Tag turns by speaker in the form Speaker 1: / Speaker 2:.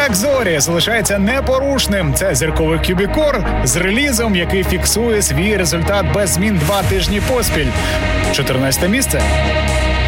Speaker 1: Трек «Зорі» залишається непорушним. Це зірковий Кюбікор з релізом, який фіксує свій результат без змін 2 тижні поспіль. 14 місце.